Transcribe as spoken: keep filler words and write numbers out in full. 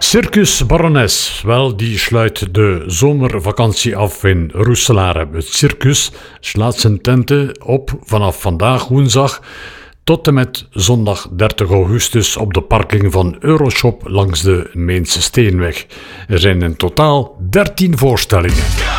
Circus Baroness, wel, die sluit de zomervakantie af in Roeselare. Het circus slaat zijn tenten op vanaf vandaag woensdag tot en met zondag dertig augustus op de parking van Euroshop langs de Meense Steenweg. Er zijn in totaal dertien voorstellingen.